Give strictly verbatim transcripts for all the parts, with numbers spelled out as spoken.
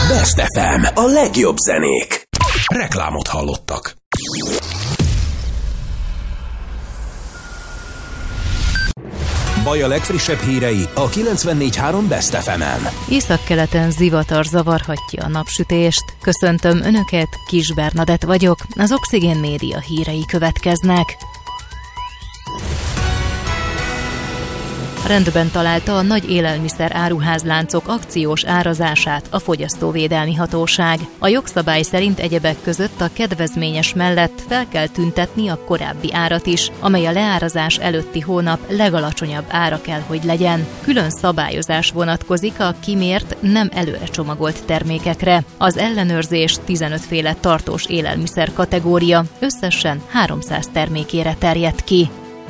Best ef em, a legjobb zenék. Reklámot hallottak. Baj a legfrissebb hírei a kilencvennégy három Best ef emen. Északkeleten zivatar zavarhatja a napsütést. Köszöntöm Önöket, Kis Bernadett vagyok, az Oxigén Média hírei következnek. Rendben találta a nagy élelmiszer áruházláncok akciós árazását a Fogyasztóvédelmi Hatóság. A jogszabály szerint egyebek között a kedvezményes mellett fel kell tüntetni a korábbi árat is, amely a leárazás előtti hónap legalacsonyabb ára kell, hogy legyen. Külön szabályozás vonatkozik a kimért, nem előre csomagolt termékekre. Az ellenőrzés tizenöt féle tartós élelmiszer kategória, összesen háromszáz termékére terjed ki.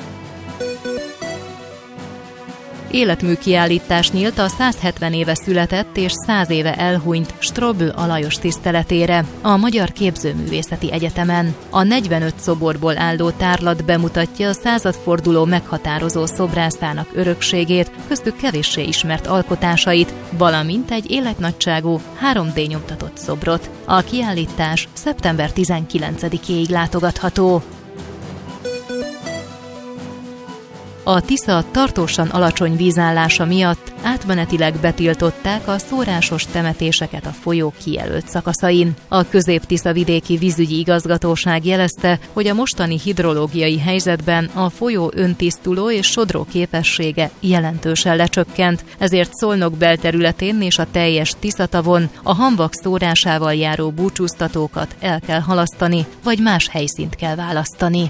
Életmű kiállítás nyílt a százhetven éve született és száz éve elhunyt Strobl Alajos tiszteletére a Magyar Képzőművészeti Egyetemen. A negyvenöt szoborból álló tárlat bemutatja a századforduló meghatározó szobrászának örökségét, köztük kevéssé ismert alkotásait, valamint egy életnagyságú három dé nyomtatott szobrot. A kiállítás szeptember tizenkilencedikéig látogatható. A Tisza tartósan alacsony vízállása miatt átmenetileg betiltották a szórásos temetéseket a folyó kijelölt szakaszain. A Közép-Tisza-vidéki vízügyi igazgatóság jelezte, hogy a mostani hidrológiai helyzetben a folyó öntisztuló és sodró képessége jelentősen lecsökkent, ezért Szolnok belterületén és a teljes Tiszatavon a hamvak szórásával járó búcsúztatókat el kell halasztani, vagy más helyszínt kell választani.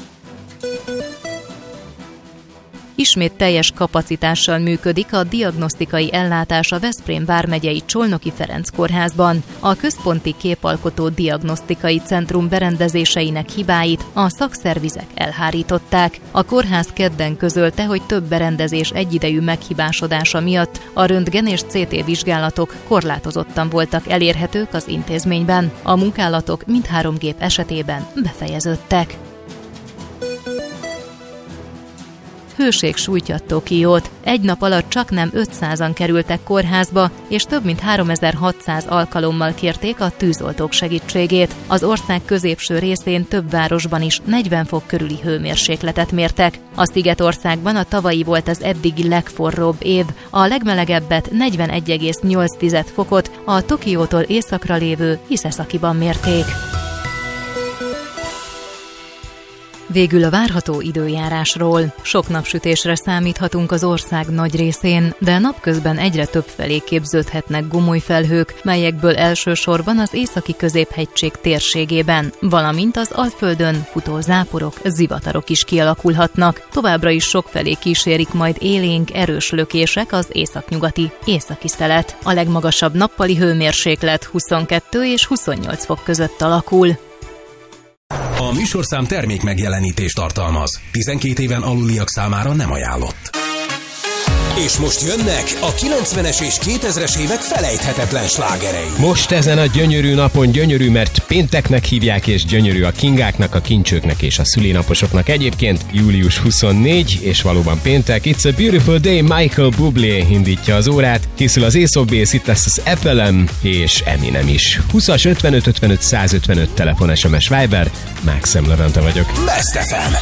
Ismét teljes kapacitással működik a diagnosztikai ellátás a Veszprém vármegyei Csolnoki Ferenc kórházban. A Központi Képalkotó Diagnosztikai Centrum berendezéseinek hibáit a szakszervizek elhárították. A kórház kedden közölte, hogy több berendezés egyidejű meghibásodása miatt a röntgen és cé té vizsgálatok korlátozottan voltak elérhetők az intézményben. A munkálatok mindhárom gép esetében befejeződtek. Hőség sújtja Tokiót. Egy nap alatt csaknem ötszázan kerültek kórházba, és több mint háromezer-hatszáz alkalommal kérték a tűzoltók segítségét. Az ország középső részén több városban is negyven fok körüli hőmérsékletet mértek. A Szigetországban a tavalyi volt az eddigi legforróbb év. A legmelegebbet negyvenegy egész nyolc fokot a Tokiótól északra lévő Hiseszakiban mérték. Végül a várható időjárásról. Sok napsütésre számíthatunk az ország nagy részén, de napközben egyre több felé képződhetnek gomolyfelhők, melyekből elsősorban az északi középhegység térségében, valamint az Alföldön futó záporok, zivatarok is kialakulhatnak. Továbbra is sokfelé kísérik majd élénk, erős lökések az északnyugati, északi szelet. A legmagasabb nappali hőmérséklet huszonkettő és huszonnyolc fok között alakul. A műsorszám termék megjelenítést tartalmaz. tizenkét éven aluliak számára nem ajánlott. És most jönnek a kilencvenes és kétezres évek felejthetetlen slágerei. Most ezen a gyönyörű napon gyönyörű, mert pénteknek hívják, és gyönyörű a kingáknak, a kincsőknek és a szülinaposoknak. Egyébként július huszonnégy, és valóban péntek. It's a beautiful day, Michael Bublé indítja az órát. Készül az Ace of Base, itt lesz az ef el em és Eminem is. húszas ötvenöt ötvenöt százötvenöt telefon, es em es Viber, Max Levente vagyok. Best ef em.